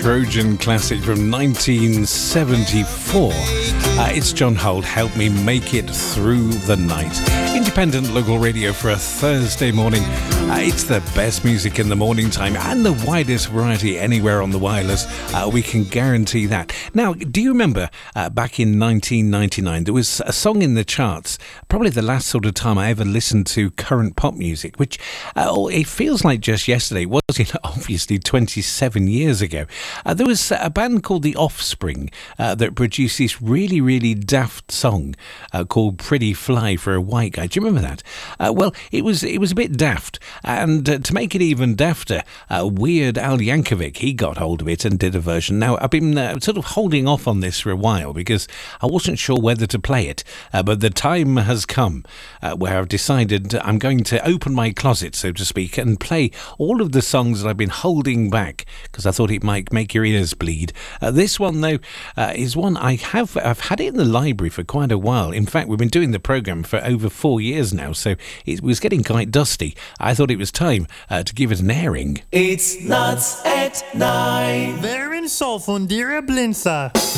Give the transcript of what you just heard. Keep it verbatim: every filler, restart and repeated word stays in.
Trojan classic from nineteen seventy-four. Uh, it's John Holt, Help Me Make It Through the Night. Independent local radio for a Thursday morning. Uh, it's the best music in the morning time and the widest variety anywhere on the wireless. Uh, we can guarantee that. Now, do you remember uh, back in nineteen ninety-nine, there was a song in the charts, probably the last sort of time I ever listened to current pop music, which uh, it feels like just yesterday, was it? Obviously twenty-seven years ago. Uh, there was a band called The Offspring uh, that produced this really, really daft song uh, called Pretty Fly for a White Guy. Do you remember that? Uh, well, it was it was a bit daft, and uh, to make it even dafter, uh, Weird Al Yankovic, he got hold of it and did a version. Now, I've been uh, sort of holding off on this for a while because I wasn't sure whether to play it, uh, but the time has come uh, where I've decided I'm going to open my closet, so to speak, and play all of the songs that I've been holding back because I thought it might make your ears bleed. Uh, this one, though, uh, is one I have I've had it in the library for quite a while. In fact, we've been doing the programme for over four years now, so it was getting quite dusty. I thought it was time uh, to give it an airing. It's Nuts at Nine. Waarin zal van dieren blinsa.